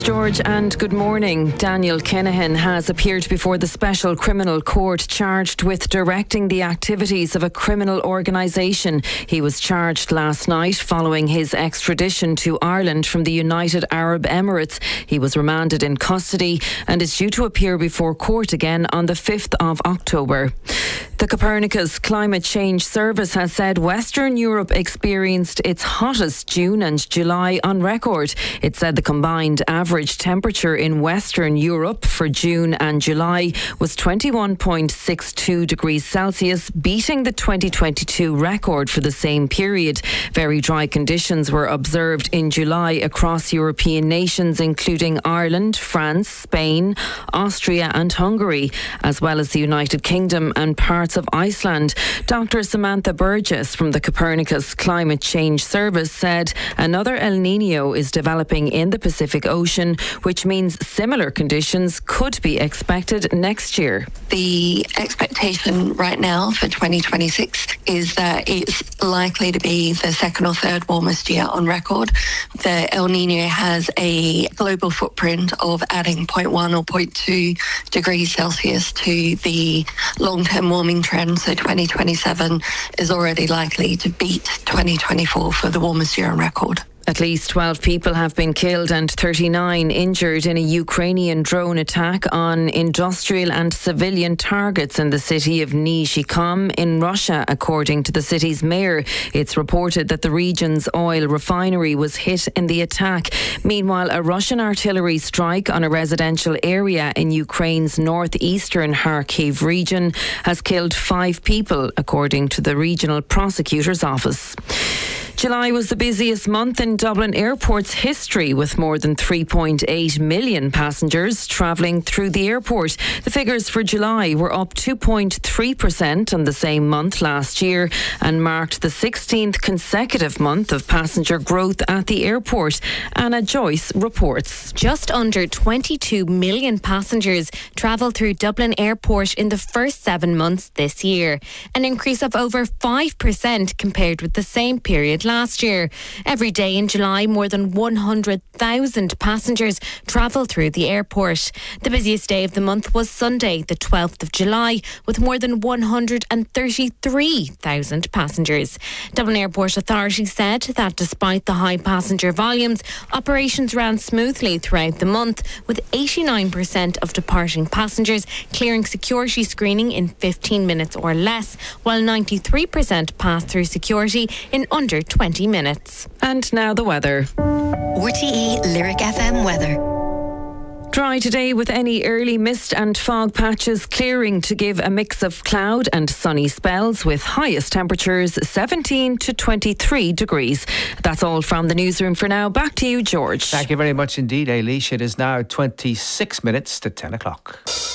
George, and good morning. Daniel Kinahan has appeared before the Special Criminal Court charged with directing the activities of a criminal organisation. He was charged last night following his extradition to Ireland from the United Arab Emirates. He was remanded in custody and is due to appear before court again on the 5th of October. The Copernicus Climate Change Service has said Western Europe experienced its hottest June and July on record. It said the combined average temperature in Western Europe for June and July was 21.62 degrees Celsius, beating the 2022 record for the same period. Very dry conditions were observed in July across European nations, including Ireland, France, Spain, Austria and Hungary, as well as the United Kingdom and parts of Iceland. Dr. Samantha Burgess from the Copernicus Climate Change Service said another El Niño is developing in the Pacific Ocean, which means similar conditions could be expected next year. The expectation right now for 2026 is that it's likely to be the second or third warmest year on record. The El Niño has a global footprint of adding 0.1 or 0.2 degrees Celsius to the long-term warming trend, so 2027 is already likely to beat 2024 for the warmest year on record. At least 12 people have been killed and 39 injured in a Ukrainian drone attack on industrial and civilian targets in the city of Nizhikam in Russia, according to the city's mayor. It's reported that the region's oil refinery was hit in the attack. Meanwhile, a Russian artillery strike on a residential area in Ukraine's northeastern Kharkiv region has killed 5 people, according to the regional prosecutor's office. July was the busiest month in Dublin Airport's history, with more than 3.8 million passengers travelling through the airport. The figures for July were up 2.3% on the same month last year and marked the 16th consecutive month of passenger growth at the airport. Anna Joyce reports. Just under 22 million passengers travelled through Dublin Airport in the first 7 months this year, an increase of over 5% compared with the same period last year. Every day in July, more than 100,000 passengers travel through the airport. The busiest day of the month was Sunday, the 12th of July, with more than 133,000 passengers. Dublin Airport Authority said that despite the high passenger volumes, operations ran smoothly throughout the month, with 89% of departing passengers clearing security screening in 15 minutes or less, while 93% passed through security in under 20 minutes. And now the weather. RTE Lyric FM weather. Dry today with any early mist and fog patches clearing to give a mix of cloud and sunny spells, with highest temperatures 17 to 23 degrees. That's all from the newsroom for now. Back to you, George. Thank you very much indeed, Ailish. It is now 26 minutes to 10 o'clock.